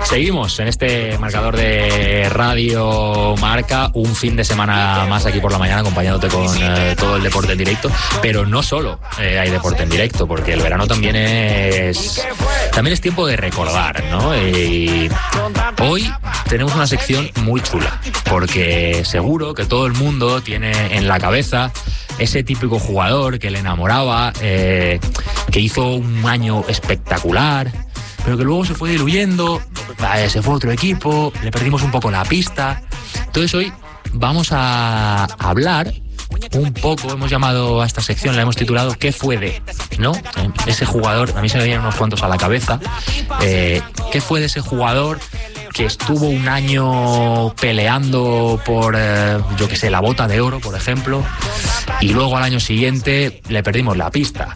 Seguimos en este marcador de Radio Marca, un fin de semana más aquí por la mañana acompañándote con todo el deporte en directo, pero no solo hay deporte en directo, porque el verano también es tiempo de recordar, ¿no? Y hoy tenemos una sección muy chula, porque seguro que todo el mundo tiene en la cabeza ese típico jugador que le enamoraba, que hizo un año espectacular, pero que luego se fue diluyendo, se fue a otro equipo, le perdimos un poco la pista. Entonces hoy vamos a hablar un poco, hemos llamado a esta sección, la hemos titulado ¿Qué fue de? ¿No? Ese jugador, a mí se me vienen unos cuantos a la cabeza. ¿Qué fue de ese jugador que estuvo un año peleando por, yo qué sé, la bota de oro, por ejemplo, y luego al año siguiente le perdimos la pista?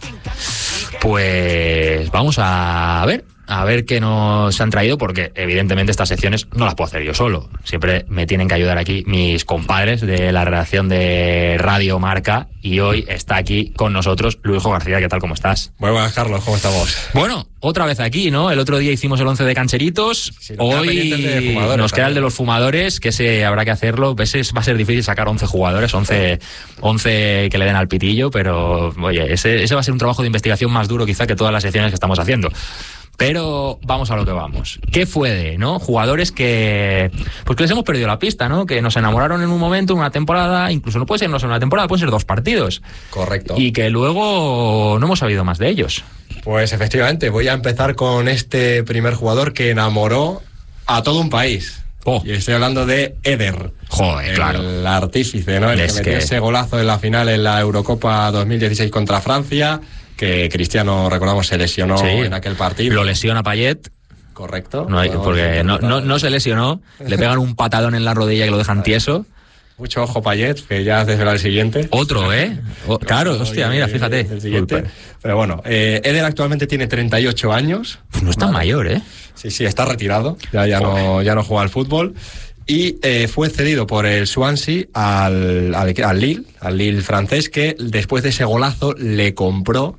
Pues vamos a ver qué nos han traído, porque evidentemente estas secciones no las puedo hacer yo solo. Siempre me tienen que ayudar aquí mis compadres de la redacción de Radio Marca, y hoy está aquí con nosotros Luisjo García. ¿Qué tal? ¿Cómo estás? Muy buenas, Carlos. ¿Cómo estamos? Bueno, otra vez aquí, ¿no? El otro día hicimos el 11 de cancheritos. Sí, hoy nos queda el de los fumadores, que ese habrá que hacerlo. Ese va a ser difícil sacar 11 jugadores, 11 que le den al pitillo, pero oye, ese va a ser un trabajo de investigación más duro quizá que todas las secciones que estamos haciendo. Pero vamos a lo que vamos. ¿Qué fue de, no? Jugadores que les hemos perdido la pista, ¿no? Que nos enamoraron en un momento, en una temporada, incluso no puede ser una temporada, pueden ser 2 partidos. Correcto. Y que luego no hemos sabido más de ellos. Pues efectivamente, voy a empezar con este primer jugador que enamoró a todo un país. Y estoy hablando de Eder. Joder, claro. El artífice, ¿no? El que metió ese golazo en la final en la Eurocopa 2016 contra Francia, que Cristiano, recordamos, se lesionó en aquel partido. Lo lesiona Payet. Correcto. Porque no se lesionó, le pegan un patadón en la rodilla y lo dejan tieso. Mucho ojo Payet, que ya desvela el siguiente. Otro, ¿eh? Claro, hostia, mira, fíjate. El siguiente. Pero bueno, Eder actualmente tiene 38 años. Pues no es tan mayor, ¿eh? Sí, está retirado. Ya no juega al fútbol. Y fue cedido por el Swansea al Lille francés, que después de ese golazo le compró.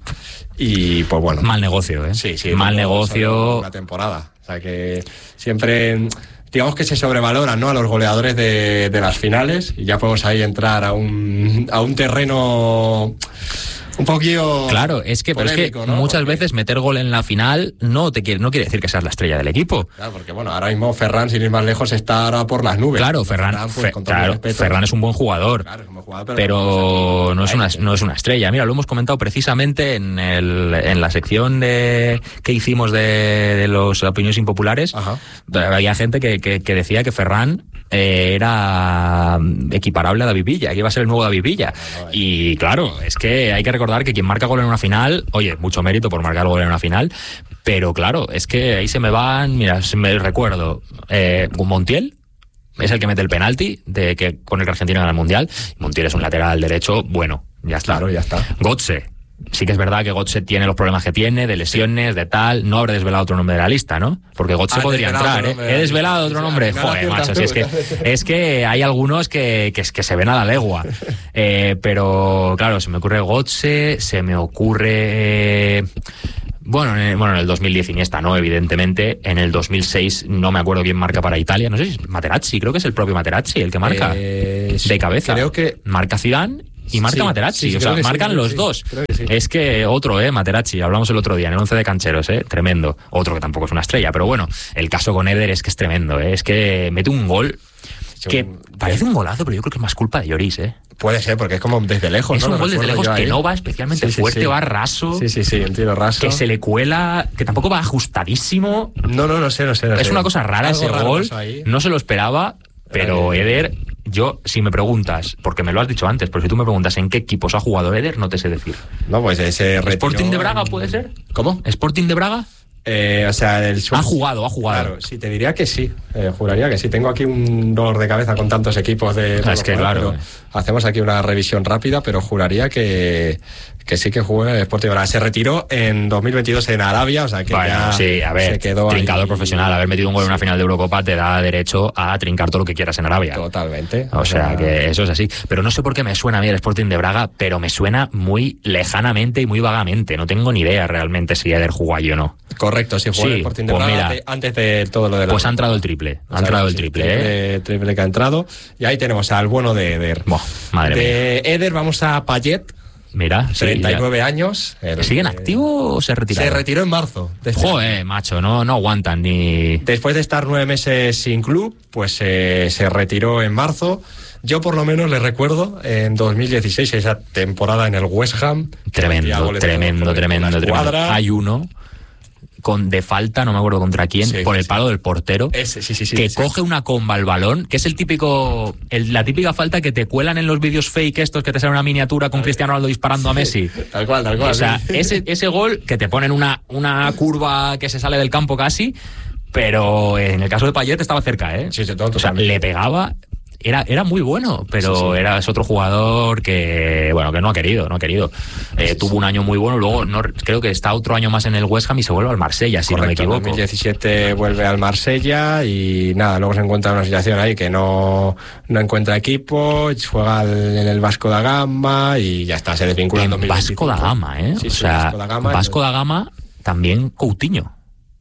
Y pues bueno. Mal negocio, ¿eh? Sí. Mal negocio. Una temporada. O sea que siempre, digamos que se sobrevaloran, ¿no?, a los goleadores de las finales, y ya podemos ahí entrar a un terreno un poquillo. Claro, es que, polémico, pero es que ¿no? muchas veces meter gol en la final no quiere decir que seas la estrella del equipo. Claro, porque bueno, ahora mismo Ferran, sin ir más lejos, está ahora por las nubes. Claro, Ferran es un buen jugador. Claro, es un buen jugador, pero no es una estrella. Mira, lo hemos comentado precisamente en la sección que hicimos de las opiniones impopulares. Ajá. Había gente que decía que Ferran era equiparable a David Villa, que iba a ser el nuevo David Villa. Y claro, es que hay que recordar que quien marca gol en una final, oye, mucho mérito por marcar gol en una final, pero claro, es que ahí se me van, mira, me recuerdo, Montiel es el que mete el penalti con el que Argentina gana el Mundial. Montiel es un lateral derecho, bueno, ya está. Claro, ya está. Götze. Sí que es verdad que Götze tiene los problemas que tiene, de lesiones, de tal. No habré desvelado otro nombre de la lista, ¿no? Porque Götze podría entrar, ¿eh? He desvelado otro nombre. Joder, macho, si es que hay algunos que se ven a la legua. Pero, claro, se me ocurre Götze, se me ocurre... Bueno, en el 2010 Iniesta, ¿no? Evidentemente. En el 2006 no me acuerdo quién marca para Italia. No sé si es Materazzi, creo que es el propio Materazzi el que marca. De cabeza. Creo que... Marca Zidane y marca Materazzi, o sea, marcan los dos. Es que otro, Materazzi, hablamos el otro día en el 11 de cancheros, tremendo. Otro que tampoco es una estrella, pero bueno, el caso con Eder es que es tremendo, es que mete un gol que parece un golazo, pero yo creo que es más culpa de Lloris, Puede ser, porque es como desde lejos, es ¿no? un gol desde lejos que no va especialmente fuerte, va raso. Sí, un tiro raso. Que se le cuela, que tampoco va ajustadísimo. No sé. Es una cosa rara ese gol, no se lo esperaba, pero Eder... Yo, si me preguntas, porque me lo has dicho antes, pero si tú me preguntas en qué equipos ha jugado Eder, no te sé decir. No, pues ese retiró... ¿Sporting de Braga puede ser? ¿Cómo? ¿Sporting de Braga? O sea, el ha jugado. Claro, sí, te diría que sí. Juraría que sí. Tengo aquí un dolor de cabeza con tantos equipos de... Es que claro. Hacemos aquí una revisión rápida, pero juraría que Que sí que jugó en el Sporting de Braga. Se retiró en 2022 en Arabia, o sea que ya se quedó trincador ahí profesional. Haber metido un gol en una final de Eurocopa te da derecho a trincar todo lo que quieras en Arabia. Totalmente. O sea que eso es así. Pero no sé por qué me suena a mí el Sporting de Braga, pero me suena muy lejanamente y muy vagamente. No tengo ni idea realmente si Eder jugó allí o no. Correcto, sí jugó en el Sporting de Braga, mira, antes de todo lo de la... Pues ha entrado el triple. Ha entrado el triple, triple que ha entrado. Y ahí tenemos al bueno de Eder. Madre mía. De Eder vamos a Payet. Mira, 39 años. ¿Sigue en activo o se retiró? Se retiró en marzo. Joder, macho, no aguantan ni... Después de estar 9 meses sin club, pues se retiró en marzo. Yo por lo menos le recuerdo en 2016, esa temporada en el West Ham. Tremendo. Hay uno de falta, no me acuerdo contra quién, por el palo del portero, que coge una comba al balón, que es el típico, la típica falta que te cuelan en los vídeos fake estos que te salen una miniatura con Cristiano Ronaldo disparando a Messi. Tal cual. O sea, ese gol que te ponen una curva que se sale del campo casi, pero en el caso de Payet estaba cerca, ¿eh? O sea, le pegaba... Era muy bueno, pero es otro jugador que no ha querido. Tuvo un año muy bueno, luego creo que está otro año más en el West Ham y se vuelve al Marsella, si no me equivoco. En 2017 vuelve al Marsella y nada, luego se encuentra en una situación ahí que no encuentra equipo, juega en el Vasco da Gama y ya está, se desvincula en 2025. Vasco da Gama, ¿eh? Vasco da Gama, también Coutinho.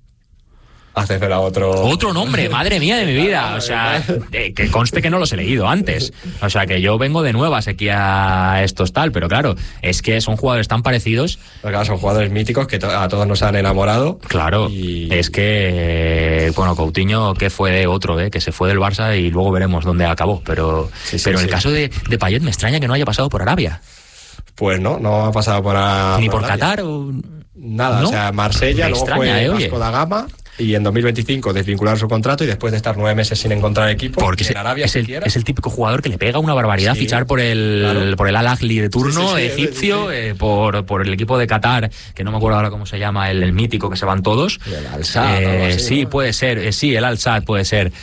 Hacésela otro nombre, madre mía de mi vida. O sea, que conste que no los he leído antes. O sea, que yo vengo de nuevas aquí a estos tal, pero claro, es que son jugadores tan parecidos. Pero claro, son jugadores míticos que a todos nos han enamorado. Claro, es que, Coutinho, que fue de otro, que se fue del Barça y luego veremos dónde acabó. Pero en el caso de Payet me extraña que no haya pasado por Arabia. Pues no ha pasado por Arabia. Ni por Qatar o... Nada, ¿no? O sea, Marsella, luego fue Vasco da Gama. Y en 2025 desvincular su contrato y después de estar 9 meses sin encontrar equipo. Porque en Arabia es el típico jugador que le pega una barbaridad fichar por el Al-Ahly de turno, egipcio, por el equipo de Qatar, que no me acuerdo ahora cómo se llama, el mítico que se van todos. El Al-Sadd. Sí, puede ser. El Al-Sadd puede ser.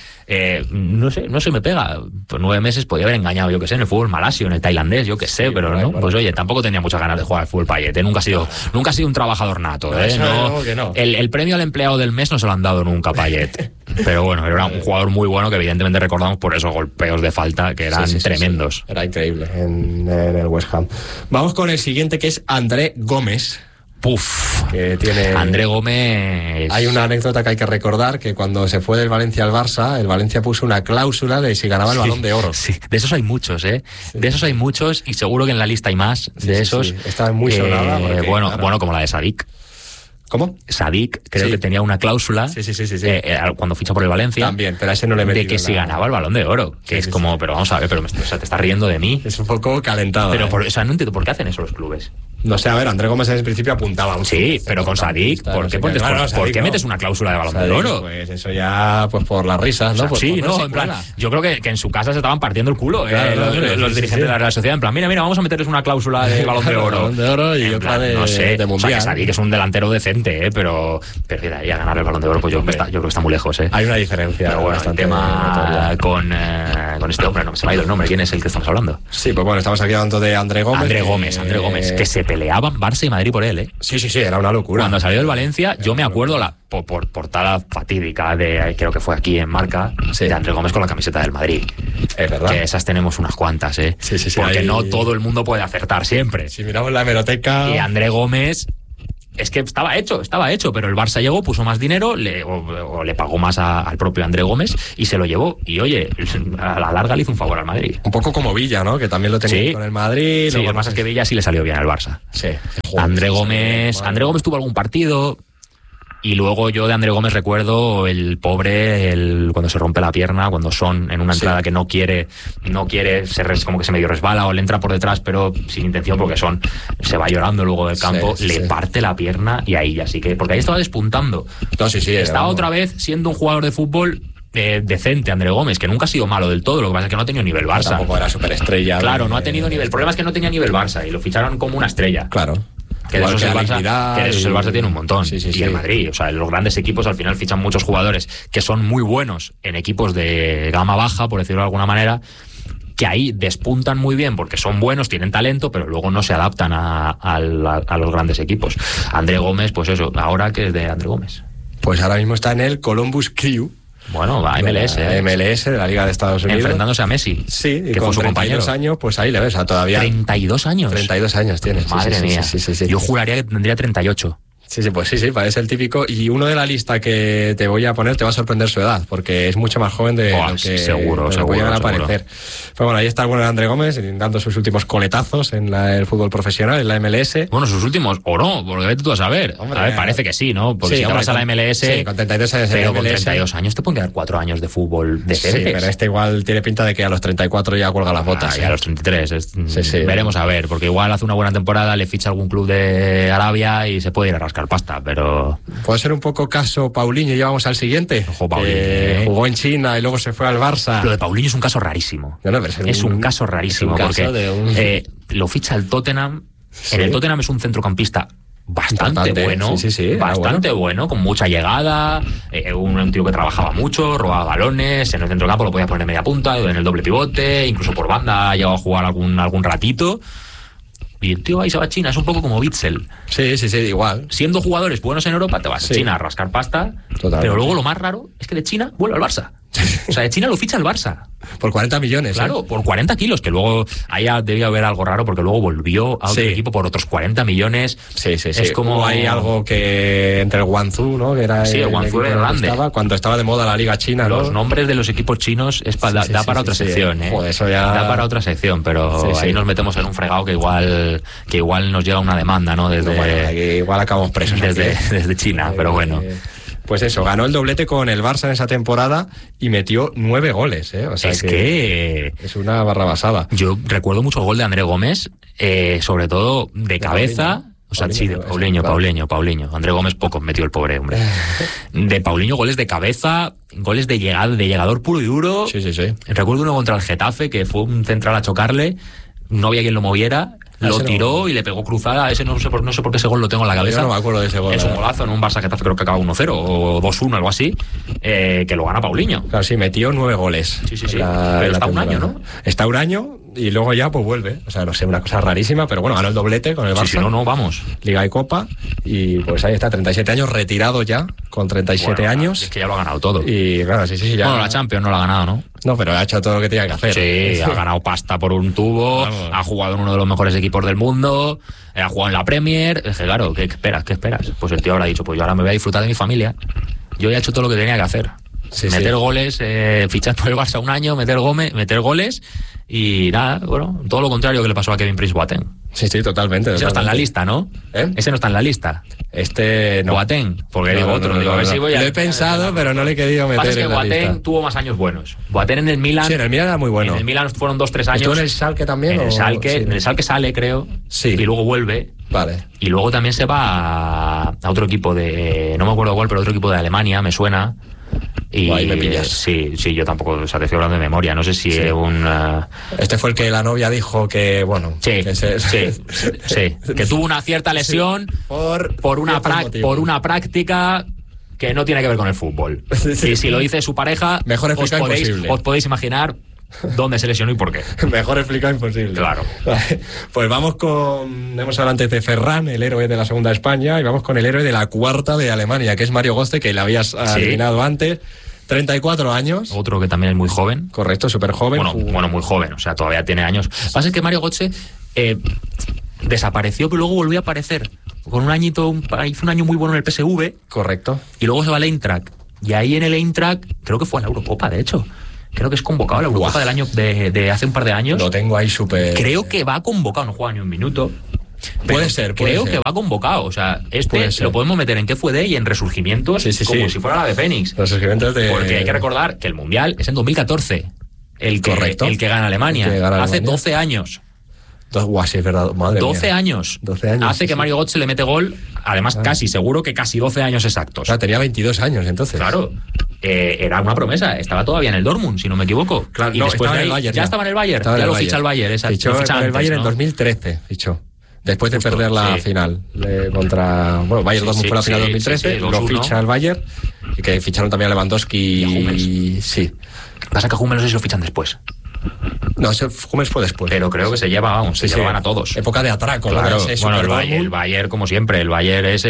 No sé, me pega. Pues 9 meses podía haber engañado, yo que sé, en el fútbol malasio, en el tailandés, yo que sé, pero no. Pues oye, tampoco tenía muchas ganas de jugar al fútbol Payet. Nunca ha sido un trabajador nato. No. El premio al empleado del mes no se lo han dado nunca a Payet. Pero bueno, era un jugador muy bueno que evidentemente recordamos por esos golpeos de falta que eran tremendos. Sí. Era increíble en el West Ham. Vamos con el siguiente, que es André Gómez. Que tiene... André Gómez... Hay una anécdota que hay que recordar, que cuando se fue del Valencia al Barça, el Valencia puso una cláusula de si ganaba el Balón de Oro. Sí, de esos hay muchos, ¿eh? De esos hay muchos y seguro que en la lista hay más de esos. Sí. Está muy sonada. Bueno, como la de Sadik. ¿Cómo? Sadik creo que tenía una cláusula cuando fichó por el Valencia. También, pero a ese no le metí. De que si ganaba el Balón de Oro. Que es como, pero vamos a ver, te estás riendo de mí. Es un poco calentado. Pero no entiendo por qué hacen eso los clubes. No sé, a ver, André Gómez en el principio apuntaba un... Sí, pero con Sadik, ¿por qué metes una cláusula de Balón de Oro? Pues eso ya, pues por las risas, ¿no? En plan, yo creo que en su casa se estaban partiendo el culo los dirigentes de la Real Sociedad, en plan, mira, vamos a meterles una cláusula de Balón de Oro. Balón de Oro y otra de Mundial. O sea, que Sadik es un delantero decente, pero de ahí a ganar el Balón de Oro, pues yo creo que está muy lejos, Hay una diferencia. Pero bueno, el tema con este hombre, no se me ha ido el nombre, ¿quién es el que estamos hablando? Sí, pues bueno, estamos aquí hablando de André Gómez. André Gómez, que se peleaban Barça y Madrid por él, ¿eh? Sí, era una locura. Cuando salió del Valencia, yo me acuerdo por portada fatídica creo que fue aquí en Marca, de André Gómez con la camiseta del Madrid. Es verdad. Que esas tenemos unas cuantas, ¿eh? Sí. Porque no todo el mundo puede acertar siempre. Si miramos la hemeroteca... Y André Gómez... Es que estaba hecho, pero el Barça llegó, puso más dinero, o le pagó más al propio André Gómez y se lo llevó. Y oye, a la larga le hizo un favor al Madrid. Un poco como Villa, ¿no? Que también lo tenía con el Madrid. Sí, lo que pasa es que Villa sí le salió bien al Barça. Sí. André Gómez tuvo algún partido. Y luego yo de André Gómez recuerdo el pobre, cuando se rompe la pierna, cuando Son en una entrada que no quiere, como que se medio resbala o le entra por detrás, pero sin intención, porque Son se va llorando luego del campo, parte la pierna y ahí ya sí que, porque ahí estaba despuntando. Estaba otra vez siendo un jugador de fútbol decente, André Gómez, que nunca ha sido malo del todo, lo que pasa es que no ha tenido nivel Barça. Tampoco era superestrella. Claro, no ha tenido nivel. El problema es que no tenía nivel Barça y lo ficharon como una estrella. Claro. Que de esos el Barça tiene un montón. Y el Madrid, o sea, los grandes equipos al final fichan muchos jugadores que son muy buenos en equipos de gama baja, por decirlo de alguna manera, que ahí despuntan muy bien porque son buenos, tienen talento, pero luego no se adaptan a los grandes equipos. André Gómez, pues eso, ahora que es de André Gómez. Pues ahora mismo está en el Columbus Crew. Bueno, va MLS. MLS de la Liga de Estados Unidos. Enfrentándose a Messi. Sí, que fue su compañero. 32 años, pues ahí le ves, todavía. 32 años. 32 años tiene. Madre mía. Sí. Yo juraría que tendría 38. Sí, pues sí, parece el típico. Y uno de la lista que te voy a poner te va a sorprender su edad, porque es mucho más joven de lo que seguro, voy a aparecer. Pero bueno, ahí está el bueno de André Gómez, dando sus últimos coletazos en el fútbol profesional, en la MLS. Bueno, sus últimos, o no, porque vete tú a saber. Hombre, a ver, parece que sí, ¿no? Porque si vas a la MLS... Sí, con 32 años pero en la MLS... con 32 años te pueden quedar 4 años de fútbol decentes. Sí, pero este igual tiene pinta de que a los 34 ya cuelga las botas. Y a los 33. Sí. Veremos a ver, porque igual hace una buena temporada, le ficha algún club de Arabia y se puede ir a rascar pasta, pero... Puede ser un poco caso Paulinho, y vamos al siguiente. Ojo, Paulinho. Jugó en China y luego se fue al Barça. Lo de Paulinho es un caso rarísimo. Es un caso rarísimo, porque lo ficha el Tottenham. Sí. En el Tottenham es un centrocampista bastante bueno, bastante bueno, con mucha llegada, un tío que trabajaba mucho, robaba balones, en el centrocampo lo podía poner media punta, en el doble pivote, incluso por banda ha llegado a jugar algún ratito. Y el tío ahí se va a China, es un poco como Witzel. Sí, igual. Siendo jugadores buenos en Europa, te vas a China a rascar pasta. Totalmente. Pero luego lo más raro es que de China vuelve al Barça. O sea, de China lo ficha el Barça. Por 40 millones. Claro, por 40 kilos, que luego ahí debía haber algo raro porque luego volvió a otro equipo por otros 40 millones. Sí. Es como... Hay algo que entre el Guangzhou, ¿no? Que era el Guangzhou era grande. Cuando estaba de moda la Liga China, ¿no? Los nombres de los equipos chinos da para otra sección, ¿eh? Joder, eso ya... Da para otra sección, pero ahí nos metemos en un fregado que igual nos llega una demanda, ¿no? Igual acabamos presos desde China, pero bueno. Pues eso, ganó el doblete con el Barça en esa temporada y metió 9 goles, ¿eh? O sea que es una barrabasada. Yo recuerdo mucho el gol de André Gómez, sobre todo de cabeza. O sea, sí, de Paulinho. André Gómez pocos metió el pobre hombre. De Paulinho, goles de cabeza, goles de llegador puro y duro. Sí. Recuerdo uno contra el Getafe, que fue un central a chocarle, no había quien lo moviera. Lo tiró y le pegó cruzada. Ese no sé por qué ese gol lo tengo en la cabeza. Yo no me acuerdo de ese gol. Es un golazo en un Barça Getafe, creo que acaba 1-0 o 2-1, algo así, que lo gana Paulinho. Claro, sí, metió 9 goles. Sí. Pero está un año, ¿no? Está un año y luego ya pues vuelve. O sea, no sé, una cosa rarísima, pero bueno, ganó el doblete con el Barça. Sí, no, vamos. Liga y Copa. Y pues ahí está, 37 años, retirado ya, con 37 años. Es que ya lo ha ganado todo. Y claro, sí, ya. Bueno, la Champions no la ha ganado, ¿no? No, pero ha hecho todo lo que tenía que hacer. Sí, ha ganado pasta por un tubo, ha jugado en uno de los mejores equipos del mundo, ha jugado en la Premier. Es que claro, ¿qué esperas? Pues el tío habrá dicho, pues yo ahora me voy a disfrutar de mi familia. Yo ya he hecho todo lo que tenía que hacer. Meter goles, fichar por el Barça un año, meter goles y nada, bueno, todo lo contrario que le pasó a Kevin Prince Boateng. Sí, totalmente. Ese no está en la lista, ¿no? Ese no está en la lista. No. Boateng, porque digo otro. A ver si voy a... Lo he pensado, pero no le he querido meter. Pasa es que en la Boateng lista. tuvo más años buenos. Boateng en el Milan. Sí, en el Milan era muy bueno. En el Milan fueron 2-3 años. ¿Estuvo en el Schalke también? En el Schalke sale, creo. Sí. Y luego vuelve. Vale. Y luego también se va a otro equipo no me acuerdo cuál, pero otro equipo de Alemania, me suena. Y ahí me pillas. Sí, yo tampoco, o sea, te estoy hablando de memoria, no sé si es Este fue el que la novia dijo que, bueno... Sí, que tuvo una cierta lesión por una práctica que no tiene que ver con el fútbol. Y si lo dice su pareja, mejor os podéis imaginar dónde se lesionó y por qué. Mejor explicado imposible. Claro. Pues vamos hemos hablado antes de Ferran, el héroe de la segunda España, y vamos con el héroe de la cuarta de Alemania, que es Mario Götze, que le habías adivinado antes. 34 años. Otro que también es muy joven. Correcto, súper joven. Bueno, muy joven, o sea, todavía tiene años. Pasa que Mario Götze desapareció, pero luego volvió a aparecer. Con un añito, hizo un año muy bueno en el PSV. Correcto. Y luego se va al Eintracht. Y ahí en el Eintracht, creo que fue a la Eurocopa, de hecho. Creo que es convocado a la Eurocopa del año de hace un par de años. Lo tengo ahí súper... Creo que va convocado, no juega ni un minuto. Puede ser. Creo que va convocado. O sea, lo podemos meter en qué fue de y en resurgimientos, como si fuera la de Fénix. Resurgimientos Porque hay que recordar que el Mundial es en 2014. El que gana Alemania. Hace 12 años. Sí, es verdad. Madre 12 mía. años. 12 años. Hace que Mario Götze le mete gol, además seguro que casi 12 años exactos. O sea, tenía 22 años entonces. Claro. Era una promesa. Estaba todavía en el Dortmund, si no me equivoco. Claro, y después estaba en el Bayern. Ya estaba en el Bayern. Ya lo ficha el Bayern. Fichó en el Bayern en 2013. Fichó. Después de perder la final contra... Bueno, Bayern Dortmund fue la final 2013. Lo ficha el Bayern. Y que ficharon también a Lewandowski. Sí. Pasa que a Hummels no sé si lo fichan después. No, Hummels fue después. Pero creo que se llevaban a todos. Época de atraco, claro. Bueno, el Bayern, como siempre, el Bayern es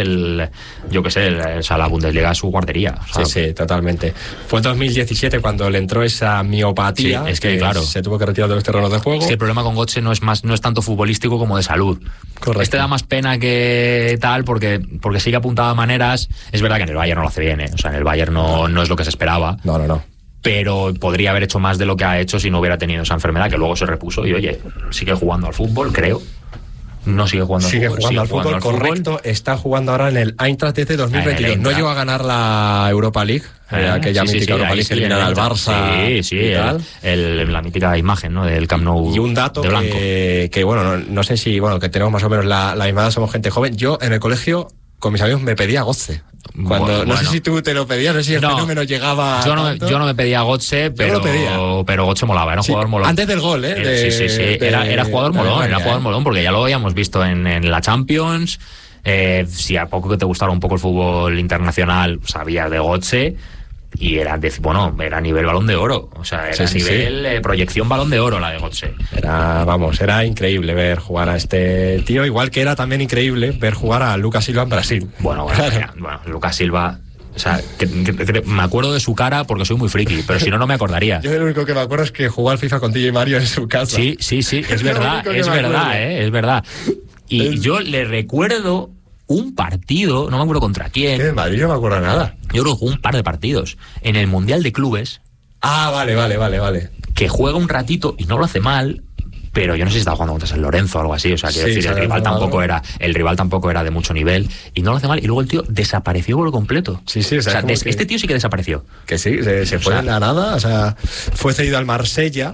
la Bundesliga es su guardería. Sí, totalmente. Fue en 2017 cuando le entró esa miopatía. Sí, es que claro, se tuvo que retirar de los terrenos de juego. Es que el problema con Götze no es tanto futbolístico como de salud. Correcto. Este da más pena que tal porque sigue apuntado a maneras. Es verdad que en el Bayern no lo hace bien, ¿eh? O sea, en el Bayern no es lo que se esperaba. No. Pero podría haber hecho más de lo que ha hecho si no hubiera tenido esa enfermedad, que luego se repuso y oye, sigue jugando al fútbol, creo. No sigue jugando al fútbol. Sigue jugando al fútbol, correcto. Está jugando ahora en el Eintracht desde 2022. No llegó a ganar la Europa League, aquella mítica Europa League que eliminaba al Barça. La mítica imagen, ¿no?, del Camp Nou. Y un dato de blanco. que bueno, no sé si, que tenemos más o menos la misma edad, somos gente joven. Yo en el colegio con mis amigos me pedía Götze. No sé si tú te lo pedías, no sé si el fenómeno llegaba. Yo no me pedía Götze, pero Götze molaba, era un jugador molón. Antes del gol, era jugador molón, porque ya lo habíamos visto en la Champions. Si a poco que te gustara un poco el fútbol internacional, sabías de Götze. Y era nivel Balón de Oro. O sea, era nivel proyección Balón de Oro la de Götze. Era increíble ver jugar a este tío, igual que era también increíble ver jugar a Lucas Silva en Brasil. Bueno, Lucas Silva. O sea, me acuerdo de su cara porque soy muy friki, pero si no me acordaría. Yo lo único que me acuerdo es que jugó al FIFA con TJ Mario en su casa. Sí, es verdad, es verdad. Y yo le recuerdo un partido, no me acuerdo contra quién. En Madrid no me acuerdo nada. Yo creo que jugó un par de partidos en el Mundial de Clubes. Ah, vale. Que juega un ratito y no lo hace mal, pero yo no sé si estaba jugando contra San Lorenzo o algo así. O sea, quiero decir, el rival tampoco era de mucho nivel y no lo hace mal. Y luego el tío desapareció por lo completo. Sí. O sea, este tío sí que desapareció. Que sí, se fue de la nada. O sea, fue cedido al Marsella.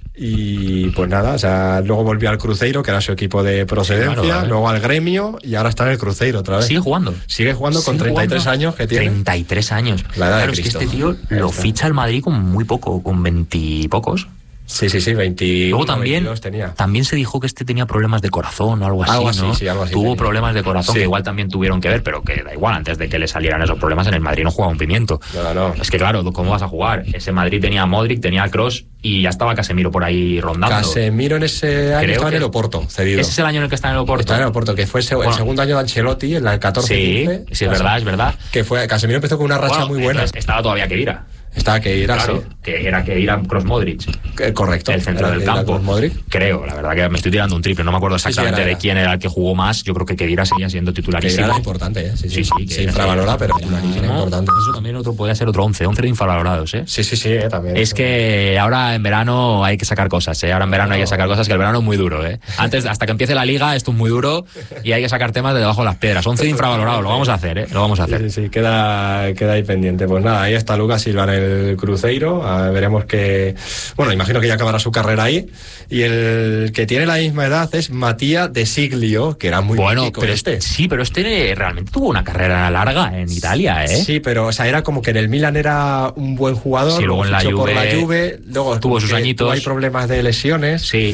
Y pues nada, o sea, luego volvió al Cruzeiro, que era su equipo de procedencia, luego al Gremio y ahora está en el Cruzeiro otra vez. Sigue jugando con 33 años que tiene. 33 años. La edad de Cristo. Es que este tío lo ficha al Madrid con muy poco, con 20 y pocos. Sí, 20. Luego también se dijo que este tenía problemas de corazón o algo así, ¿no? Algo así Tuvo tenía problemas de corazón que igual también tuvieron que ver, pero que da igual, antes de que le salieran esos problemas en el Madrid no jugaba un pimiento. No. Es que claro, ¿cómo vas a jugar? Ese Madrid tenía a Modric, tenía a Kroos y ya estaba Casemiro por ahí rondando. Casemiro en ese año estaba en el Oporto, cedido. Ese es el año en el que está en el Oporto. Está en el Oporto, que fue el segundo año de Ancelotti, en la 14-15. Sí, es verdad. Que fue, Casemiro empezó con una racha muy buena. Estaba todavía Kedira. Estaba Kedira, claro, sí. Que era Kedira Kroos Modric. Correcto. El centro del campo. Creo, la verdad que me estoy tirando un triple. No me acuerdo exactamente de quién era el que jugó más. Yo creo que Kedira seguía siendo titularísimo. Kedira era importante, ¿eh? Sí. Se infravalora, pero titularísimo importante. Eso también podría ser otro 11 de infravalorados, ¿eh? Sí, también. Es que ahora en verano hay que sacar cosas, ¿eh? Ahora en verano hay que sacar cosas, que el verano es muy duro, ¿eh? Antes, hasta que empiece la liga, esto es muy duro y hay que sacar temas de debajo de las piedras. 11 de infravalorados, lo vamos a hacer, ¿eh? Lo vamos a hacer. Sí, queda ahí pendiente. Pues nada, ahí está Lucas Silva en el Cruzeiro. Veremos que... Bueno, imagino que ya acabará su carrera ahí. Y el que tiene la misma edad es Mattia De Siglio, que era muy bueno, pero sí, pero este realmente tuvo una carrera larga en Italia, ¿eh? Sí, pero o sea, era como que en el Milan era un buen jugador. Sí, luego en la Juve, por la Juve, luego tuvo sus añitos. Hay problemas de lesiones. Sí.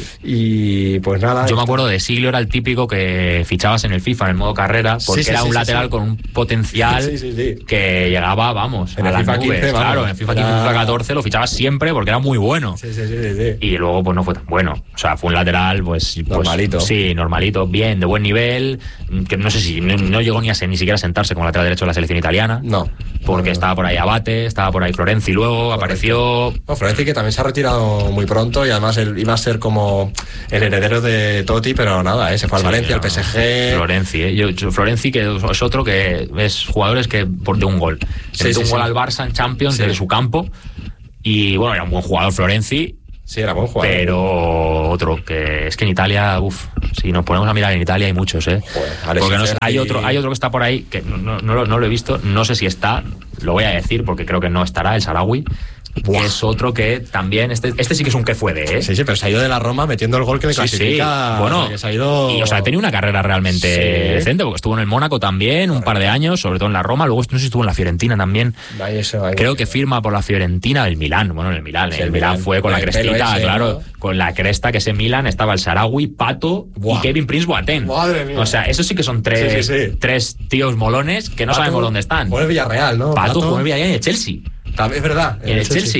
Y pues nada. Yo me acuerdo de Siglio, era el típico que fichabas en el FIFA en el modo carrera, porque era un lateral con un potencial que llegaba, vamos, en a el las FIFA nubes. 15, claro, en el FIFA 15 y FIFA 14 lo fichabas siempre porque era muy bueno. Sí. Y luego pues no fue tan bueno. O sea, fue un lateral pues normalito. Sí, normalito, bien, de buen nivel, que no sé si no llegó ni siquiera a sentarse como lateral derecho de la selección italiana. No. Porque estaba por ahí Abate, estaba por ahí Florenzi, luego apareció... Florenzi, que también se ha retirado muy pronto y además él iba a ser como el heredero de Totti, pero nada, se fue al Valencia, al PSG... Florenzi, que es otro que es jugadores que de un gol. Metió un gol al Barça en Champions desde su campo y bueno, era un buen jugador Florenzi. Sí, era buen jugador. Pero otro, que es que en Italia, si nos ponemos a mirar en Italia hay muchos, ¿eh? Joder, porque hay otro que está por ahí, que no lo he visto, no sé si está, lo voy a decir porque creo que no estará, el Saharaui. Es otro que también, este sí que es un que fue de, ¿eh? Sí, pero se ha ido de la Roma metiendo el gol que le clasifica. Sí. Bueno, se ha ido... y, o sea, ha tenido una carrera realmente decente, porque estuvo en el Mónaco también, un par de años, sobre todo en la Roma, luego no sé si estuvo en la Fiorentina también. Creo que firma por la Fiorentina, el Milán, el Milán fue con la crestita, claro, con la cresta, que ese Milán estaba el Saharaui, Pato y Kevin Prince Boateng. Madre mía. O sea, esos sí que son tres tíos molones que no sabemos dónde están. Fue el Villarreal, ¿no? Pato jugó en el Villarreal y en el Chelsea. Es verdad. En el Chelsea.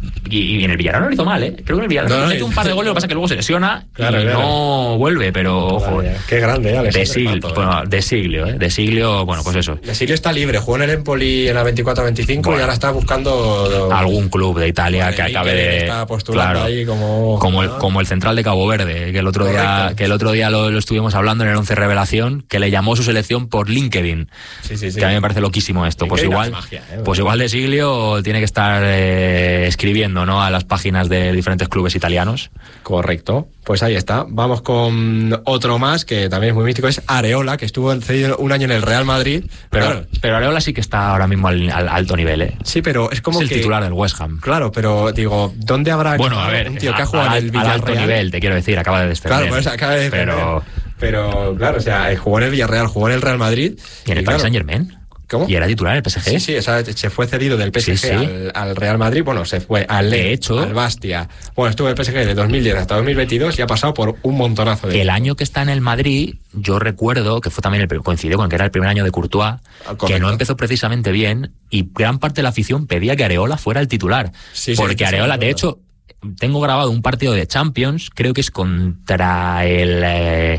Y en el Villarreal no lo hizo mal, ¿eh? Creo que en el Villarreal mete un par de goles, lo que pasa es que luego se lesiona no vuelve, pero ojo. Qué grande, Alex. De Siglio, bueno, pues eso. De Siglio está libre, jugó en el Empoli en la 24-25 y ahora está buscando algún club de Italia que acabe de... Está postulando ahí como el central de Cabo Verde, que el otro día lo estuvimos hablando en el 11 Revelación, que le llamó su selección por LinkedIn. Sí. Que a mí me parece loquísimo esto. Pues igual de Siglio tiene que estar escribiendo, ¿no?, a las páginas de diferentes clubes italianos. Correcto. Pues ahí está. Vamos con otro más que también es muy místico, es Areola, que estuvo cedido un año en el Real Madrid. Pero Areola sí que está ahora mismo al alto nivel, ¿eh? Sí, pero es como el titular del West Ham. Claro, pero digo, ¿dónde habrá un tío que ha jugado en el Villarreal? Al alto nivel, te quiero decir, acaba de descender. Claro, pues acaba de descender. Pero claro, o sea, jugó en el Villarreal, jugó en el Real Madrid. ¿Y en el Paris Saint-Germain? ¿Cómo? ¿Y era titular en el PSG? Sí, se fue cedido del PSG al Real Madrid. Bueno, se fue al al Bastia. Bueno, estuvo en el PSG de 2010 hasta 2022 y ha pasado por un montonazo de... El año que está en el Madrid, yo recuerdo que fue también coincidió con que era el primer año de Courtois, que no empezó precisamente bien, y gran parte de la afición pedía que Areola fuera el titular. Porque Areola, de hecho, tengo grabado un partido de Champions, creo que es contra el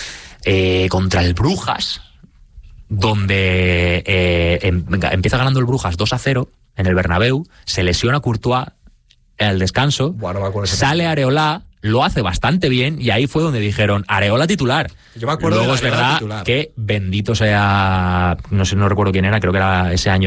Brujas, donde empieza ganando el Brujas 2-0 en el Bernabéu, se lesiona Courtois al descanso, sale Areola, lo hace bastante bien y ahí fue donde dijeron Areola titular. Yo me acuerdo. Luego es verdad que bendito sea, no recuerdo quién era, creo que era ese año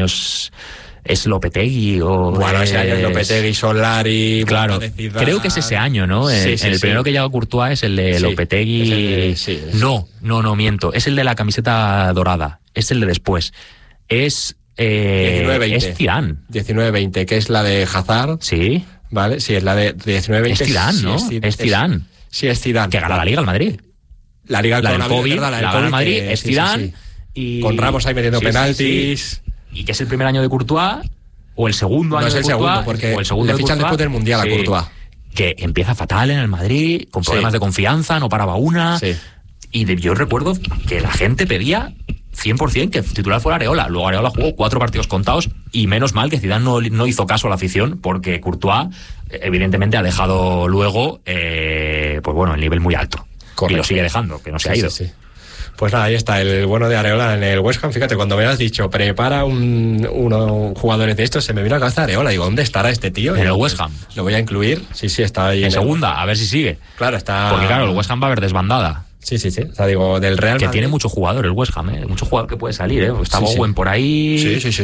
es Lopetegui o... Bueno, ese año es Lopetegui, Solari... Claro, creo que es ese año, ¿no? El primero que llega a Courtois es el de Lopetegui... No, miento. Es el de la camiseta dorada. Es el de después. Es... 19-20. Es Zidane. 19-20, que es la de Hazard. Sí. Vale, sí, es la de 19-20. Es Zidane, ¿no? Es Zidane. Sí, es Zidane. Que gana la Liga al Madrid. La Liga del COVID, la gana el Madrid, es Zidane. Y... Con Ramos ahí metiendo penaltis... Y que es el primer año de Courtois, o el segundo año de Courtois. No es el segundo, porque o el segundo le fichan después del Mundial a Courtois. Que empieza fatal en el Madrid, con problemas de confianza, no paraba una. Sí. Y yo recuerdo que la gente pedía 100% que el titular fuera Areola. Luego Areola jugó 4 partidos contados y menos mal que Zidane no hizo caso a la afición, porque Courtois evidentemente ha dejado luego el nivel muy alto. Correcto. Y lo sigue dejando, que no se ha ido. Sí. Pues nada, ahí está el bueno de Areola en el West Ham. Fíjate, cuando me has dicho prepara unos jugadores de estos, se me vino a la cabeza Areola. Digo, ¿dónde estará este tío? En el West Ham. Lo voy a incluir. Sí, está ahí. En segunda, a ver si sigue. Claro, está... Porque claro, el West Ham va a haber desbandada. Sí. O sea, digo, del Real Madrid. Que tiene mucho jugador el West Ham, mucho jugador que puede salir, Está Bowen por ahí. Sí.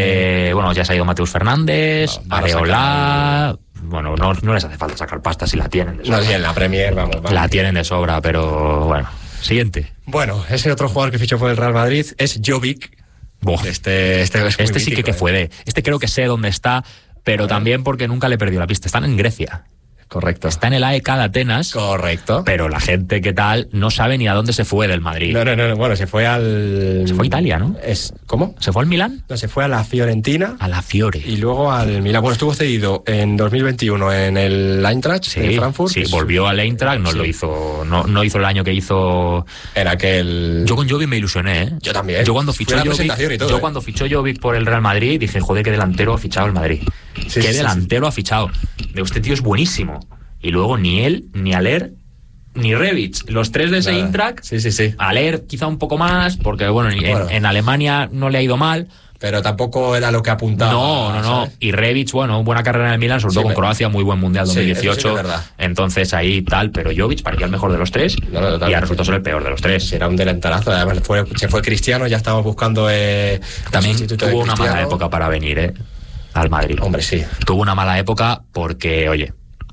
Ya se ha ido Mateus Fernández, Areola... Bueno, no les hace falta sacar pasta si la tienen de sobra. No, sí, en la Premier, vamos. La tienen de sobra, pero bueno... Siguiente. Bueno, ese otro jugador que fichó por el Real Madrid es Jovic. Este sí que fue de... Este creo que sé dónde está, pero también porque nunca le perdió la pista. Están en Grecia. Correcto. Está en el AEK de Atenas. Correcto. Pero la gente que tal no sabe ni a dónde se fue del Madrid. No. Bueno, se fue al... Se fue a Italia, ¿no? ¿Cómo? ¿Se fue al Milán? No, se fue a la Fiorentina. A la Fiore. Y luego al Milán. Bueno, estuvo cedido en 2021 en el Eintracht de Frankfurt. Sí, volvió al Eintracht, no hizo el año que hizo... Era aquel... Yo con Jovic me ilusioné, ¿eh? Yo también. Yo cuando fichó Jovic, cuando fichó Jovic por el Real Madrid, dije, joder, qué delantero ha fichado el Madrid. Qué delantero ha fichado. Este tío es buenísimo. Y luego ni él, ni Haller, ni Rebic, los tres de ese Eintracht. Sí. Haller quizá un poco más, porque en Alemania no le ha ido mal. Pero tampoco era lo que apuntaba. No. ¿sabes? Y Rebic, buena carrera en el Milan, sobre todo con Croacia, muy buen Mundial 2018. Sí, es verdad. Entonces ahí tal, pero Jovic parecía el mejor de los tres y ha resultado ser el peor de los tres. Era un delanterazo, además se fue Cristiano, ya estábamos buscando... También tuvo una mala época para venir, al Madrid. Hombre, sí. Tuvo una mala época porque, oye...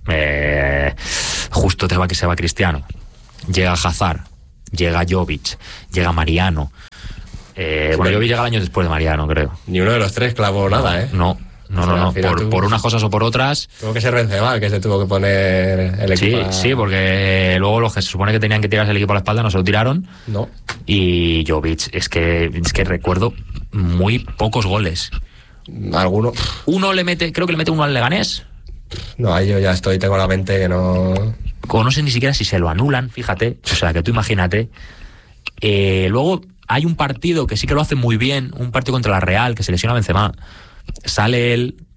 justo se va Cristiano, llega Hazard, llega Jovic, llega Mariano. Jovic llega el año después de Mariano, creo. Ni uno de los tres clavó nada, ¿eh? No. Por unas cosas o por otras. Tuvo que ser Benzema el que se tuvo que poner el equipo. Sí, porque luego los que se supone que tenían que tirarse el equipo a la espalda no se lo tiraron. No. Y Jovic, es que recuerdo muy pocos goles. ¿Alguno? Creo que le mete uno al Leganés. No, ahí yo ya tengo la mente que no... O no sé ni siquiera si se lo anulan, fíjate. O sea, que tú imagínate. Luego hay un partido que sí que lo hace muy bien, un partido contra la Real, que se lesiona Benzema. Sale él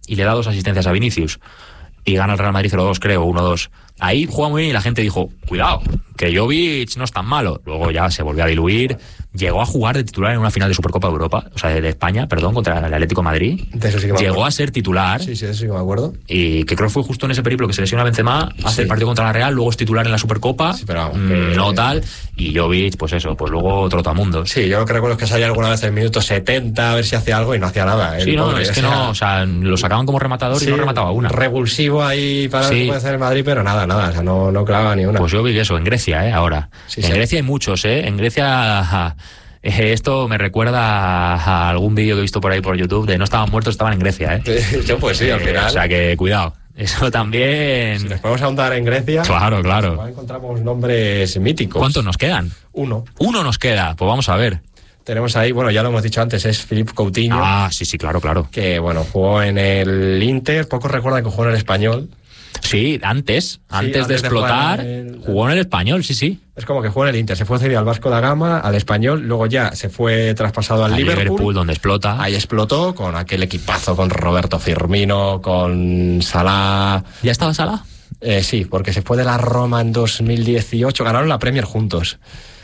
y le da 2 asistencias a Vinicius. Y gana el Real Madrid 0-2, creo, 1-2. Ahí juega muy bien y la gente dijo, cuidado, que Jovic no es tan malo. Luego ya se volvió a diluir. Llegó a jugar de titular en una final de Supercopa de Europa, o sea, de España, perdón, contra el Atlético de Madrid. De eso sí que me Llegó acuerdo. a ser titular. Sí, eso sí que me acuerdo. Y que creo que fue justo en ese periplo que se lesiona Benzema, hace el partido contra la Real, luego es titular en la Supercopa, Sí, pero vamos, no tal, y Jovic, pues eso, pues luego trotamundos. Sí, yo lo que recuerdo es que salía alguna vez en el minuto 70 a ver si hacía algo y no hacía nada. Sí, no, es que no, o sea, lo sacaban como rematador y no remataba una. Revulsivo ahí para Sí. lo que puede hacer el Madrid, pero nada, o sea, no clavaba ni una. Pues Jovic eso, en Grecia, ahora. Sí, en sí. Grecia hay muchos, en Grecia... esto me recuerda a algún vídeo que he visto por ahí por YouTube de no estaban muertos, estaban en Grecia, Yo pues sí, al final. O sea que cuidado, eso también... Si nos podemos ahondar en Grecia, Claro. igual encontramos nombres míticos. ¿Cuántos nos quedan? 1. Uno nos queda, pues vamos a ver. Tenemos ahí, bueno, ya lo hemos dicho antes, es Philippe Coutinho, Ah, sí, claro. que bueno, jugó en el Inter, pocos recuerdan que jugó en el Español. Sí, antes de antes de explotar, jugar en jugó en el Español, sí. Es como que jugó en el Inter, se fue cedido al Vasco da Gama, al Español, luego ya se fue traspasado al Liverpool, donde explota. ahí explotó con aquel equipazo con Roberto Firmino, con Salah. ¿Ya estaba Salah? Sí, porque se fue de la Roma en 2018, ganaron la Premier juntos.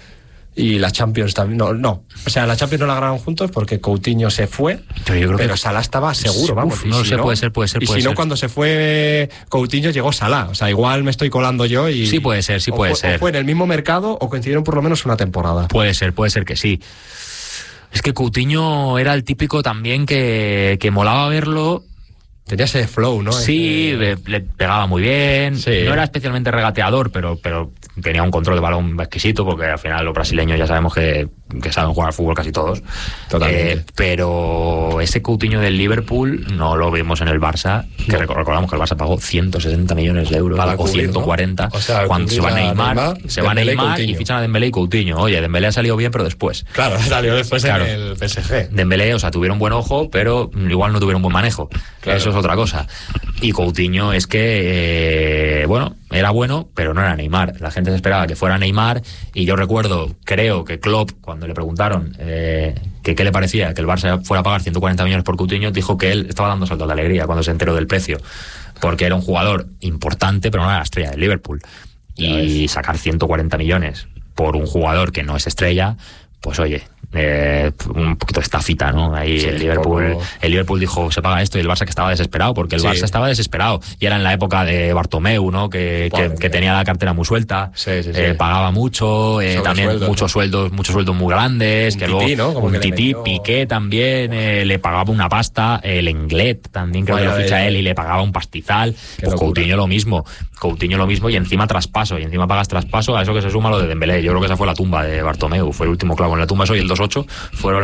Y la Champions también, no. O sea, la Champions no la ganaron juntos porque Coutinho se fue, Pero yo creo que Salah estaba seguro, vamos. no lo sé, puede ser. Y si no, cuando se fue Coutinho llegó Salah. O sea, igual me estoy colando yo y... Sí puede ser, O fue en el mismo mercado o coincidieron por lo menos una temporada. Puede ser que sí. Es que Coutinho era el típico también que molaba verlo. Tenía ese flow, ¿no? Sí, le pegaba muy bien. Sí. No era especialmente regateador, pero tenía un control de balón exquisito, porque al final los brasileños ya sabemos que saben jugar al fútbol casi todos. Totalmente. Pero ese Coutinho del Liverpool no lo vimos en el Barça, que recordamos que el Barça pagó 160 millones de euros, Para o cubrir, 140, ¿no? O sea, cuando se va Neymar, Dembélé y y Coutinho. fichan a Dembélé y Coutinho. Oye, Dembélé ha salido bien, pero después. Claro, salió después Claro. en el PSG. Dembélé, o sea, tuvieron buen ojo, pero igual no tuvieron buen manejo. Claro. Eso es otra cosa. Y Coutinho es que, era bueno, pero no era Neymar. La gente se esperaba que fuera Neymar, y yo creo que Klopp, cuando le preguntaron que qué le parecía que el Barça fuera a pagar 140 millones por Coutinho, dijo que él estaba dando saltos de alegría cuando se enteró del precio, porque era un jugador importante, pero no era la estrella del Liverpool. Y sacar 140 millones por un jugador que no es estrella, pues oye, un poquito de estafita, ¿no? Ahí Sí, el Liverpool dijo, se paga esto, y el Barça que estaba desesperado, porque el Barça estaba desesperado, y era en la época de Bartomeu, ¿no? Que tenía la cartera muy suelta, Sí. pagaba mucho, también muchos sueldos muy grandes, Un Tití, ¿no? Como que le Tití, metió... Piqué también, le pagaba una pasta, el Englet también creo que lo ficha él y le pagaba un pastizal. Pues Coutinho lo mismo, y encima traspaso, y encima pagas traspaso, a eso que se suma lo de Dembélé. Yo creo que esa fue la tumba de Bartomeu, fue el último clavo en la tumba, eso y el 2-8 fueron